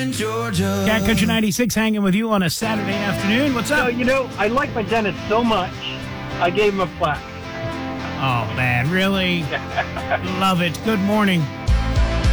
in Georgia. Cat Country 96 hanging with you on a Saturday afternoon. What's up? I like my dentist so much, I gave him a plaque. Oh, man, really? Love it. Good morning.